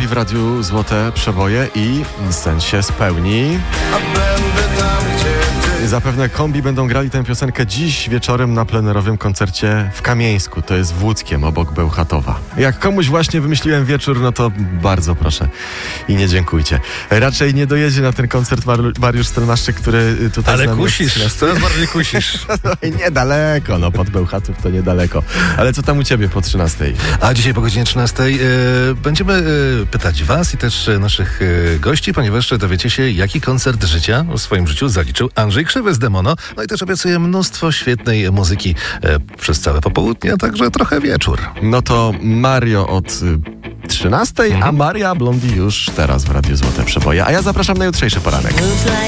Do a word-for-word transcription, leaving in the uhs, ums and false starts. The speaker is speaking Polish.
w Radiu Złote Przeboje i sen się spełni. Zapewne Kombi będą grali tę piosenkę dziś wieczorem na plenerowym koncercie w Kamieńsku. To jest w Łódzkiem, obok Bełchatowa. Jak komuś właśnie wymyśliłem wieczór, no to bardzo proszę i nie dziękujcie. Raczej nie dojedzie na ten koncert Mar- Mariusz Stelmaszczyk, który tutaj Ale z nami kusisz, jest. coraz bardziej kusisz. Niedaleko, no pod Bełchatów to niedaleko. Ale co tam u ciebie po trzynastej? A dzisiaj po godzinie trzynastej e, będziemy e, pytać was i też e, naszych e, gości, ponieważ dowiecie się, jaki koncert życia w swoim życiu zaliczył Andrzej Krzywy z Demono. No i też obiecuję mnóstwo świetnej muzyki e, przez całe popołudnie, a także trochę wieczór. No to Mario od y, trzynastej, a Maria Blondi już teraz w Radiu Złote Przeboje. A ja zapraszam na jutrzejszy poranek.